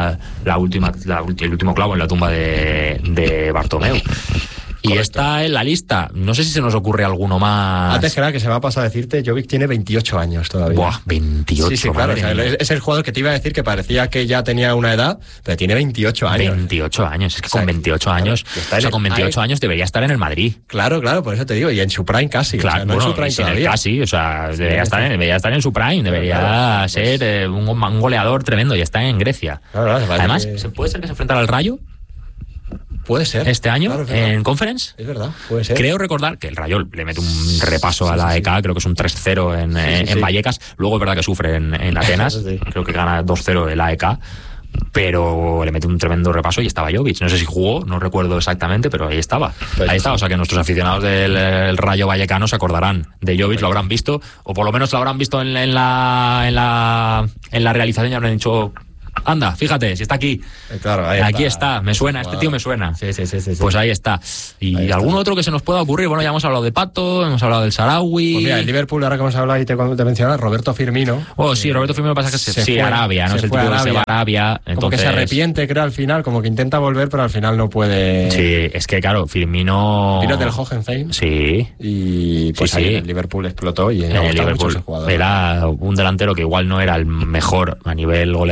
el último clavo en la tumba de Bartomeu. Y está en la lista. No sé si se nos ocurre alguno más. Antes que nada, que se me ha pasado a decirte, Jovic tiene 28 años todavía. Buah, 28. Sí, claro. O sea, es el jugador que te iba a decir que parecía que ya tenía una edad, pero tiene 28 años. 28 años. Es que con 28 años. Con 28 años debería estar en el Madrid. Claro, por eso te digo. Y en su prime casi. Claro, o sea, no en su prime todavía. Casi, o sea, debería estar en su prime. Debería ser un goleador tremendo, y está en Grecia. Claro, además, ¿puede ser que se enfrentara al Rayo? Puede ser. Este año, en Conference. Es verdad, puede ser. Creo recordar que el Rayo le mete un repaso a la AEK, creo que es un 3-0 en Vallecas. Luego es verdad que sufre en Atenas. Creo que gana 2-0 el AEK. Pero le mete un tremendo repaso y estaba Jovic. No sé si jugó, no recuerdo exactamente, pero ahí estaba. O sea que nuestros aficionados del Rayo Vallecano se acordarán de Jovic, lo habrán visto, o por lo menos lo habrán visto en la realización y habrán dicho: anda, fíjate, si está aquí. Claro, aquí está, me suena, este tío me suena. Sí. Pues ahí está. Y ahí algún otro que se nos pueda ocurrir. Bueno, ya hemos hablado de Pato, hemos hablado del Sarawi. Pues mira, el Liverpool, ahora que hemos hablado y te mencionaba, Roberto Firmino. Sí, Roberto Firmino pasa que se fue a Arabia, ¿no? Es el tipo que se va a Arabia. Como Entonces... que se arrepiente, creo, al final, como que intenta volver, pero al final no puede. Sí, es que claro, Firmino... Vino del Hoffenheim. Sí. Y pues ahí el Liverpool explotó y el Liverpool mucho ese jugador. era un delantero que igual no era el mejor a nivel goleador,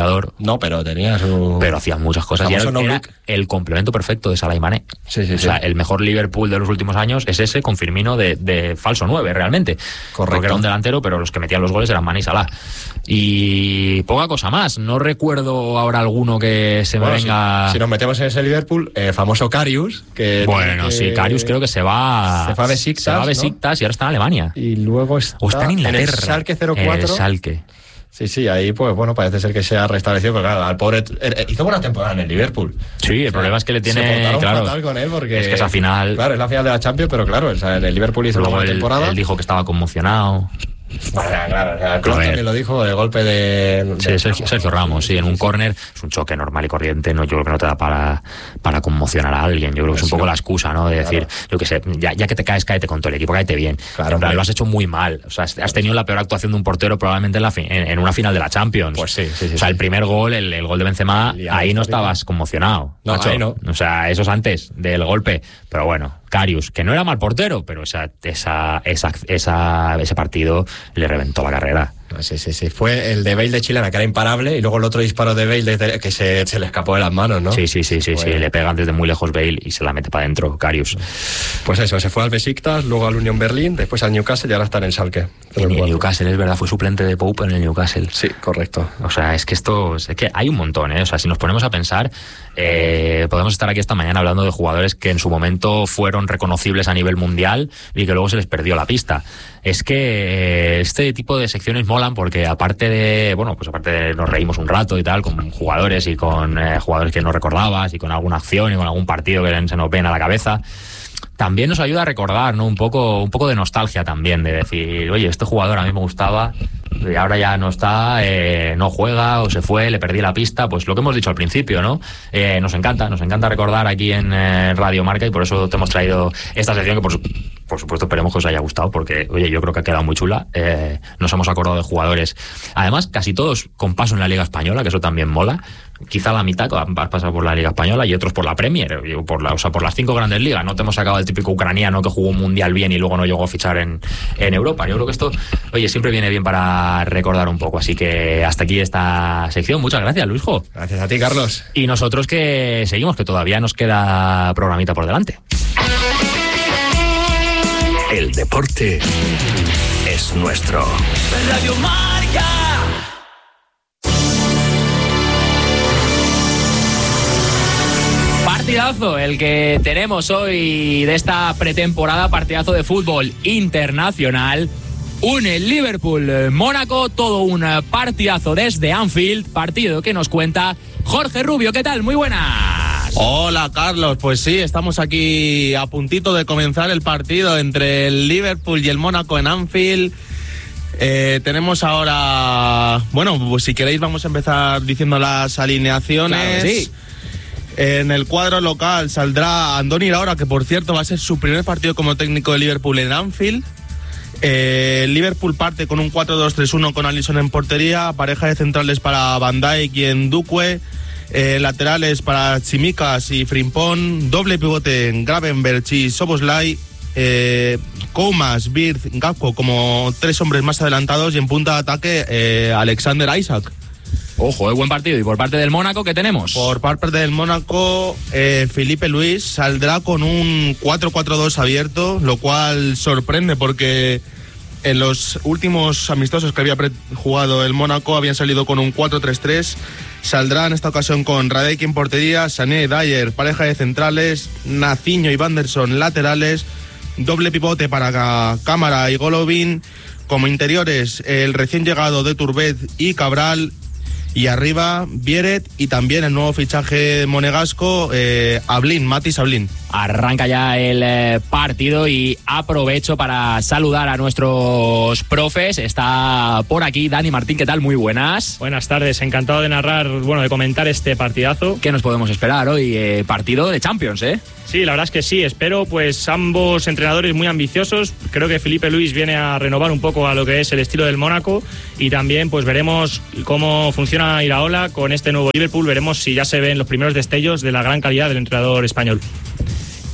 No, pero tenía su... Pero hacía muchas cosas. Y era el complemento perfecto de Salah y Mané. Sí. O sea, el mejor Liverpool de los últimos años es ese, con Firmino de falso 9, realmente. Correcto. Porque era un delantero, pero los que metían los goles eran Mané y Salah. Y poca cosa más. No recuerdo ahora alguno que se me venga... Si nos metemos en ese Liverpool, famoso Karius, que... Bueno, sí, Karius creo que se va a Besiktas, ¿no? Y ahora está en Alemania. Y luego está... O está en Inglaterra. En el Schalke 04. El Schalke. Sí, ahí pues bueno, parece ser que se ha restablecido, pero claro, al pobre hizo buena temporada en el Liverpool. Sí, el problema es que le tiene... Se portaron fatal con él porque... Es que esa final... Claro, es la final de la Champions, pero claro, en el Liverpool hizo una buena temporada. Él dijo que estaba conmocionado. Bueno, claro, Klopp también lo dijo, el golpe de Sergio Ramos, sí, en un córner es un choque normal y corriente, no, yo creo que no te da para conmocionar a alguien. Yo creo que es un poco la excusa, ¿no? De decir, yo qué sé, ya que te caes, cáete con todo el equipo, cáete bien. Claro, en plan, lo has hecho muy mal. O sea, has tenido la peor actuación de un portero probablemente en una final de la Champions. Pues sí. O sea, el primer gol, el gol de Benzema, ahí no estabas conmocionado. No, macho. ahí no. O sea, eso es antes del golpe. Pero bueno, Karius, que no era mal portero, pero ese partido le reventó la carrera. Sí. Fue el de Bale de Chilena, que era imparable, y luego el otro disparo de Bale que se le escapó de las manos, ¿no? Sí. Le pegan desde muy lejos Bale y se la mete para adentro, Karius. Pues eso, se fue al Besiktas, luego al Union Berlin, después al Newcastle y ahora está en el Schalke. En el Newcastle, es verdad, fue suplente de Pope en el Newcastle. Sí, correcto. O sea, es que hay un montón, ¿eh? O sea, si nos ponemos a pensar, podemos estar aquí esta mañana hablando de jugadores que en su momento fueron reconocibles a nivel mundial y que luego se les perdió la pista. Es que este tipo de secciones molan porque aparte de nos reímos un rato y tal, con jugadores y con jugadores que no recordabas y con alguna acción y con algún partido que se nos ven a la cabeza, también nos ayuda a recordar, ¿no? Un poco de nostalgia también, de decir, oye, este jugador a mí me gustaba y ahora ya no está, no juega o se fue, le perdí la pista, pues lo que hemos dicho al principio, ¿no? Nos encanta recordar aquí en Radio Marca y por eso te hemos traído esta sección que por supuesto esperemos que os haya gustado porque, oye, yo creo que ha quedado muy chula. Nos hemos acordado de jugadores, además casi todos con paso en la Liga Española, que eso también mola. Quizá la mitad han pasado por la Liga Española y otros por la Premier, por las 5 grandes ligas. No te hemos sacado el típico ucraniano que jugó un mundial bien y luego no llegó a fichar en Europa. Yo creo que esto, oye, siempre viene bien para recordar un poco. Así que hasta aquí esta sección. Muchas gracias, Luisjo. Gracias a ti, Carlos. Y nosotros que seguimos, que todavía nos queda programita por delante. El deporte es nuestro. Radio Marca. Partidazo el que tenemos hoy de esta pretemporada, partidazo de fútbol internacional. Une Liverpool-Mónaco, todo un partidazo desde Anfield, partido que nos cuenta Jorge Rubio. ¿Qué tal? Muy buenas. Hola, Carlos. Pues sí, estamos aquí a puntito de comenzar el partido entre el Liverpool y el Mónaco en Anfield. Tenemos ahora... Bueno, pues si queréis vamos a empezar diciendo las alineaciones. Claro que sí. En el cuadro local saldrá Andoni Iraola, que por cierto va a ser su primer partido como técnico de Liverpool en Anfield. Liverpool parte con un 4-2-3-1 con Alisson en portería, pareja de centrales para Van Dijk y Ndukwe, laterales para Tsimikas y Frimpong, doble pivote en Gravenberch y Szoboszlai, Koumas, Wirtz, Gakpo como 3 hombres más adelantados y en punta de ataque Alexander Isak. Ojo, buen partido. ¿Y por parte del Mónaco qué tenemos? Por parte del Mónaco, Felipe Luis saldrá con un 4-4-2 abierto, lo cual sorprende porque en los últimos amistosos que había jugado el Mónaco habían salido con un 4-3-3. Saldrá en esta ocasión con Radek en portería, Sané, Dyer, pareja de centrales, Naciño y Vanderson laterales, doble pivote para Cámara y Golovin, como interiores el recién llegado de Turbet y Cabral, y arriba Vieret y también el nuevo fichaje monegasco, Mathys Ablin. Arranca ya el partido y aprovecho para saludar a nuestros profes. Está por aquí Dani Martín, ¿qué tal? Muy buenas. Buenas tardes, encantado de narrar, de comentar este partidazo. ¿Qué nos podemos esperar hoy? Partido de Champions, ¿eh? Sí, la verdad es que sí, espero pues ambos entrenadores muy ambiciosos. Creo que Felipe Luis viene a renovar un poco a lo que es el estilo del Mónaco y también pues veremos cómo funciona Iraola con este nuevo Liverpool, veremos si ya se ven los primeros destellos de la gran calidad del entrenador español.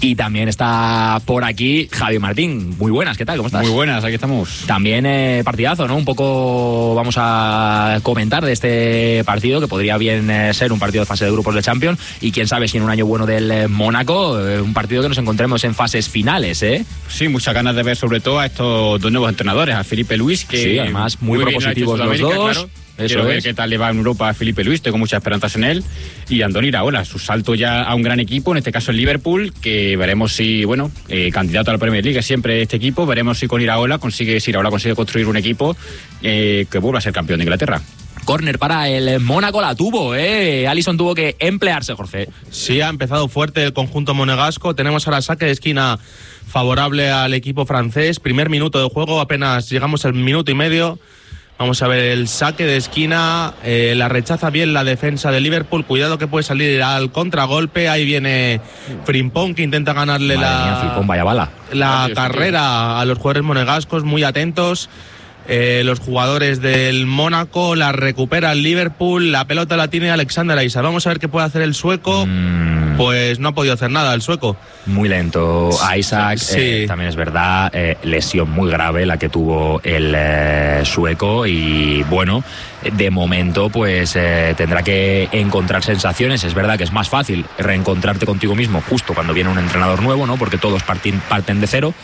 Y también está por aquí Javi Martín. Muy buenas, ¿qué tal? ¿Cómo estás? Muy buenas, aquí estamos. También partidazo, ¿no? Un poco vamos a comentar de este partido, que podría bien ser un partido de fase de grupos de Champions, y quién sabe si en un año bueno del Mónaco, un partido que nos encontremos en fases finales, ¿eh? Sí, muchas ganas de ver sobre todo a estos dos nuevos entrenadores, a Filipe Luis, que sí, además muy propositivos los dos. Claro. Quiero ver qué tal le va en Europa a Filipe Luis, tengo muchas esperanzas en él. Y Andoni Iraola, su salto ya a un gran equipo, en este caso el Liverpool, que veremos si, candidato a la Premier League siempre este equipo, veremos si con Iraola consigue construir un equipo que vuelva a ser campeón de Inglaterra. Córner para el Mónaco, la tuvo, Alisson tuvo que emplearse, Jorge. Sí, ha empezado fuerte el conjunto monegasco. Tenemos ahora saque de esquina favorable al equipo francés. Primer minuto de juego, apenas llegamos al minuto y medio. Vamos a ver el saque de esquina, la rechaza bien la defensa de Liverpool, cuidado que puede salir al contragolpe, ahí viene Frimpong que intenta ganarle Frimpong, vaya bala. La carrera a los jugadores monegascos, muy atentos. Los jugadores del Mónaco, la recupera el Liverpool, la pelota la tiene Alexander Isak. Vamos a ver qué puede hacer el sueco. Pues no ha podido hacer nada el sueco. Muy lento Isak, sí. También es verdad, lesión muy grave la que tuvo el sueco, y bueno, de momento pues tendrá que encontrar sensaciones. Es verdad que es más fácil reencontrarte contigo mismo justo cuando viene un entrenador nuevo, ¿no? Porque todos parten de cero.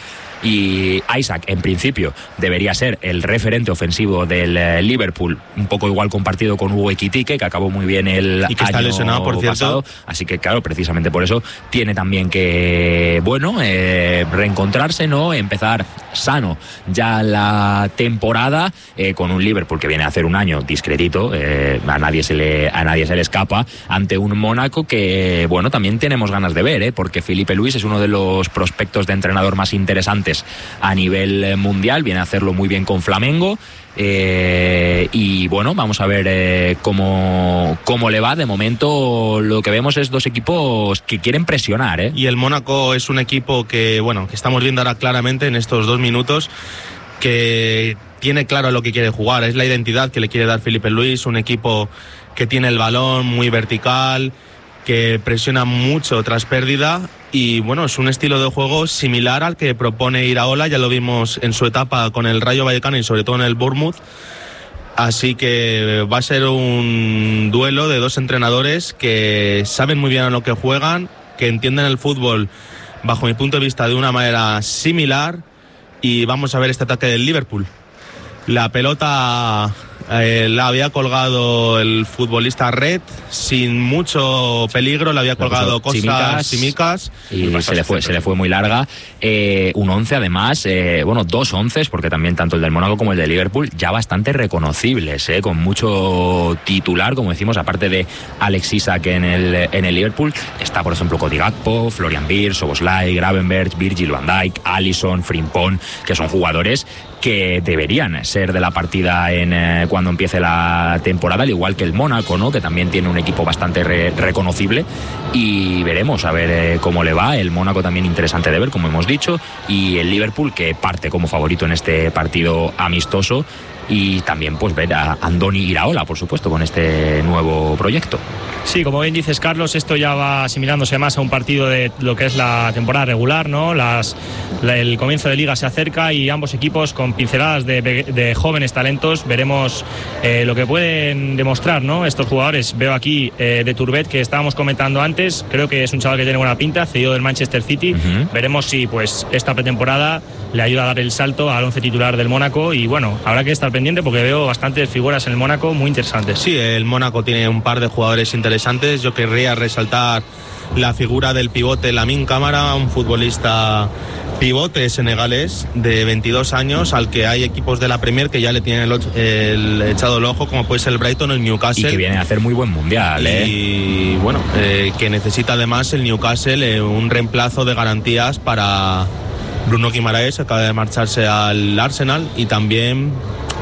Y Isak, en principio, debería ser el referente ofensivo del Liverpool, un poco igual compartido con Hugo Ekitike, que acabó muy bien el y que está año lesionado, por cierto. pasado. Así que, claro, precisamente por eso tiene también que, reencontrarse, ¿no? Empezar sano ya la temporada, con un Liverpool que viene a hacer un año discretito, a nadie se le escapa, ante un Mónaco que, también tenemos ganas de ver, porque Filipe Luis es uno de los prospectos de entrenador más interesantes a nivel mundial, viene a hacerlo muy bien con Flamengo, y vamos a ver cómo le va. De momento lo que vemos es dos equipos que quieren presionar, y el Mónaco es un equipo que estamos viendo ahora claramente en estos 2 minutos, que tiene claro lo que quiere jugar, es la identidad que le quiere dar Filipe Luis, un equipo que tiene el balón muy vertical, que presiona mucho tras pérdida, y es un estilo de juego similar al que propone Iraola. Ya lo vimos en su etapa con el Rayo Vallecano y sobre todo en el Bournemouth. Así que va a ser un duelo de dos entrenadores que saben muy bien a lo que juegan, que entienden el fútbol bajo mi punto de vista de una manera similar, y vamos a ver este ataque del Liverpool. La pelota la había colgado el futbolista Red sin mucho peligro, la había colgado Tsimikas y se le fue muy larga. Un 11 además, 2 11, porque también tanto el del Mónaco como el del Liverpool ya bastante reconocibles, con mucho titular, como decimos, aparte de Alex Isak en el Liverpool. Está, por ejemplo, Cody Gakpo, Florian Wirtz, Szoboszlai, Gravenberch, Virgil van Dijk, Alisson, Frimpong, que son jugadores que deberían ser de la partida cuando empiece la temporada, al igual que el Mónaco, ¿no? Que también tiene un equipo bastante reconocible, y veremos a ver cómo le va. El Mónaco también interesante de ver, como hemos dicho, y el Liverpool, que parte como favorito en este partido amistoso, y también pues ver a Andoni Iraola, por supuesto, con este nuevo proyecto. Sí, como bien dices, Carlos, esto ya va asimilándose más a un partido de lo que es la temporada regular, ¿no? El comienzo de liga se acerca y ambos equipos con pinceladas de jóvenes talentos. Veremos lo que pueden demostrar, ¿no? Estos jugadores. Veo aquí de Turbet, que estábamos comentando antes, creo que es un chaval que tiene buena pinta, cedido del Manchester City. Veremos si pues esta pretemporada le ayuda a dar el salto al 11 titular del Mónaco, y habrá que estar pendiente porque veo bastantes figuras en el Mónaco muy interesantes. Sí, el Mónaco tiene un par de jugadores interesantes. Yo querría resaltar la figura del pivote Lamine Camara, un futbolista pivote senegalés de 22 años, al que hay equipos de la Premier que ya le tienen echado el ojo, como puede ser el Brighton o el Newcastle. Y que viene a hacer muy buen mundial, Y que necesita además el Newcastle un reemplazo de garantías para Bruno Guimaraes, que acaba de marcharse al Arsenal, y también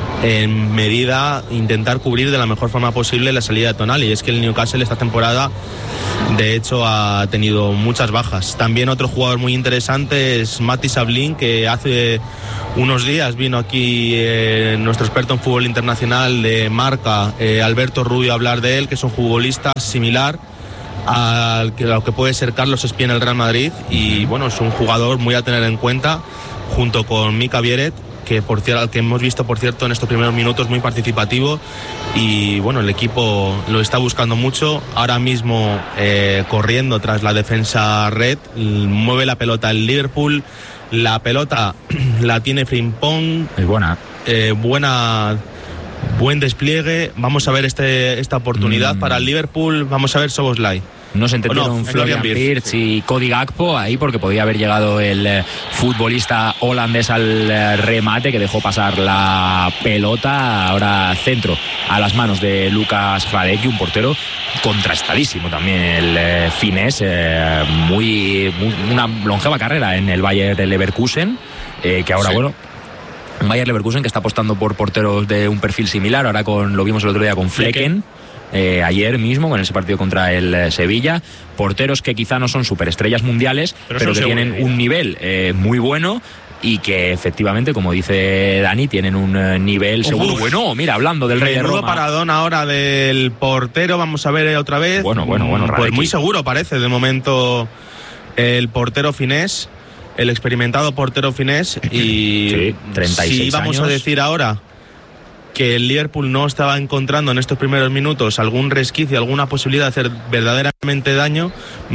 en medida intentar cubrir de la mejor forma posible la salida de Tonali. Y es que el Newcastle esta temporada de hecho ha tenido muchas bajas. También otro jugador muy interesante es Mati Sablin, que hace unos días vino aquí nuestro experto en fútbol internacional de Marca, Alberto Rubio, a hablar de él, que es un futbolista similar a lo que puede ser Carlos Espí en el Real Madrid, y bueno, es un jugador muy a tener en cuenta, junto con Mika Vieret, que al que hemos visto, por cierto, en estos primeros minutos muy participativo, y bueno, el equipo lo está buscando mucho, ahora mismo corriendo tras la defensa red, mueve la pelota el Liverpool, la pelota la tiene Frimpong, es buena. Buen despliegue, vamos a ver esta oportunidad para el Liverpool, vamos a ver Szoboszlai. No se entendieron Florian Wirtz y Cody Gakpo ahí, porque podía haber llegado el futbolista holandés al remate, que dejó pasar la pelota. Ahora centro a las manos de Lucas Hradecki, un portero contrastadísimo también, el finés, una longeva carrera en el Bayer Leverkusen, que ahora, bueno, un Bayer Leverkusen que está apostando por porteros de un perfil similar. Ahora lo vimos el otro día con Flecken. Ayer mismo con ese partido contra el Sevilla, porteros que quizá no son superestrellas mundiales, pero que tienen un nivel muy bueno, y que efectivamente, como dice Dani, tienen un nivel seguro bueno. Mira, hablando del Rey de Roma, paradón ahora del portero, vamos a ver otra vez. Bueno, pues muy seguro parece de momento el portero finés, el experimentado portero finés. Y sí, 36 si vamos años. A decir ahora que el Liverpool no estaba encontrando en estos primeros minutos algún resquicio, alguna posibilidad de hacer verdaderamente daño,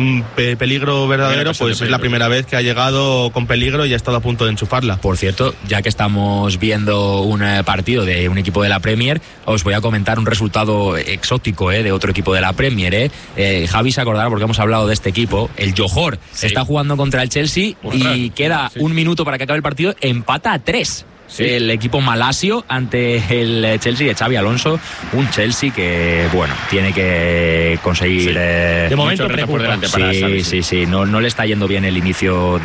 peligro verdadero, pues es la primera vez que ha llegado con peligro y ha estado a punto de enchufarla. Por cierto, ya que estamos viendo un partido de un equipo de la Premier, os voy a comentar un resultado exótico de otro equipo de la Premier. Javi se acordará porque hemos hablado de este equipo. El Johor está jugando contra el Chelsea. Ostras, y queda un minuto para que acabe el partido. Empata a 3. Sí. El equipo malasio ante el Chelsea de Xabi Alonso, un Chelsea que, bueno, tiene que conseguir de momento por delante para Xavi. Sí, no le está yendo bien el inicio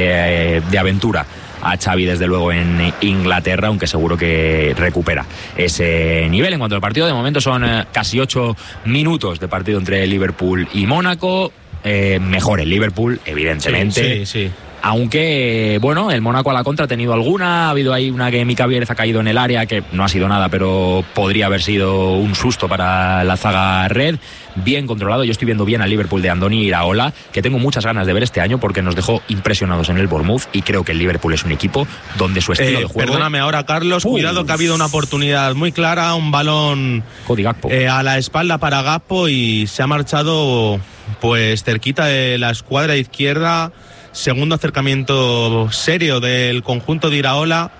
de aventura a Xavi, desde luego, en Inglaterra, aunque seguro que recupera ese nivel. En cuanto al partido, de momento son casi 8 minutos de partido entre Liverpool y Mónaco. Mejor el Liverpool, evidentemente. Sí. Aunque, bueno, el Mónaco a la contra ha tenido alguna. Ha habido ahí una que Mika Vieret ha caído en el área, que no ha sido nada, pero podría haber sido un susto para la zaga red. Bien controlado. Yo estoy viendo bien al Liverpool de Andoni Iraola, que tengo muchas ganas de ver este año porque nos dejó impresionados en el Bournemouth, y creo que el Liverpool es un equipo donde su estilo de juego... Perdóname ahora, Carlos, cuidado, que ha habido una oportunidad muy clara, un balón a la espalda para Gakpo, y se ha marchado pues cerquita de la escuadra izquierda. Segundo acercamiento serio del conjunto de Iraola.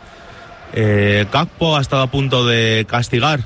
Gakpo ha estado a punto de castigar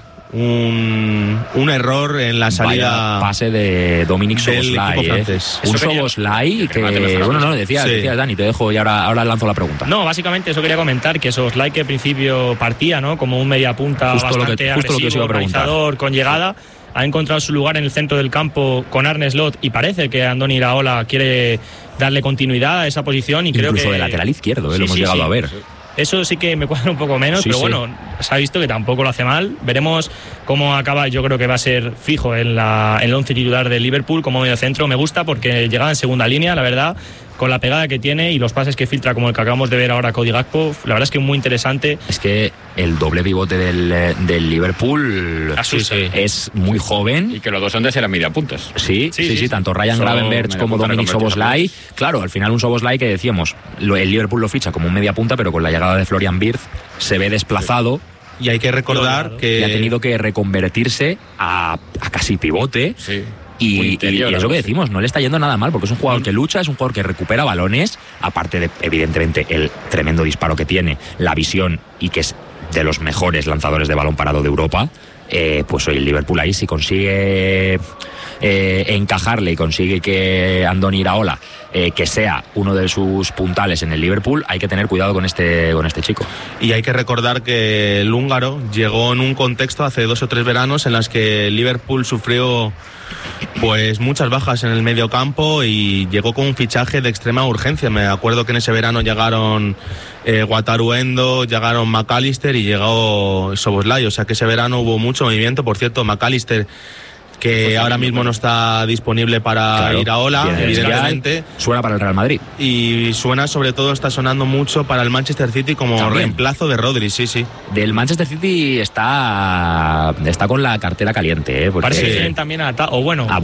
un error en la salida. Vaya pase de Dominic Szoboszlai. Un Szoboszlai que, bueno, no, decías Dani, te dejo y ahora lanzo la pregunta. No, básicamente eso quería comentar, que Szoboszlai, que al principio partía, ¿no?, como un mediapunta bastante agresivo, organizador, con llegada, ha encontrado su lugar en el centro del campo con Arne Slot, y parece que Andoni Iraola quiere darle continuidad a esa posición, y incluso creo que de lateral izquierdo, lo hemos llegado a ver. Eso sí que me cuadra un poco menos, pero bueno, se ha visto que tampoco lo hace mal. Veremos cómo acaba. Yo creo que va a ser fijo en el 11 titular del Liverpool como medio centro. Me gusta porque llegaba en segunda línea, la verdad, con la pegada que tiene y los pases que filtra, como el que acabamos de ver ahora, Cody Gakpo. La verdad es que muy interesante. Es que el doble pivote del Liverpool es muy joven. Y que los dos son de ser a media puntas. Sí, tanto Ryan Gravenberch como Dominic Szoboszlai. Claro, al final un Szoboszlai que decíamos, el Liverpool lo ficha como un media punta, pero con la llegada de Florian Wirtz se ve desplazado. Y hay que recordar que ha tenido que reconvertirse a casi pivote. Sí. Y es lo que decimos, no le está yendo nada mal, porque es un jugador que lucha, es un jugador que recupera balones, aparte de, evidentemente, el tremendo disparo que tiene, la visión, y que es de los mejores lanzadores de balón parado de Europa. Pues hoy el Liverpool ahí, si consigue encajarle y consigue que Andoni Iraola que sea uno de sus puntales en el Liverpool, hay que tener cuidado con este chico. Y hay que recordar que el húngaro llegó en un contexto hace 2 o 3 veranos en las que el Liverpool sufrió pues muchas bajas en el medio campo, y llegó con un fichaje de extrema urgencia. Me acuerdo que en ese verano llegaron Wataru Endo, llegaron McAllister y llegó Szoboszlai, o sea que ese verano hubo mucho movimiento. Por cierto, McAllister, que ahora mismo no está disponible para Iraola, evidentemente. Suena para el Real Madrid. Y suena, sobre todo, está sonando mucho para el Manchester City como reemplazo de Rodri, sí. Del Manchester City está con la cartera caliente, porque parece que también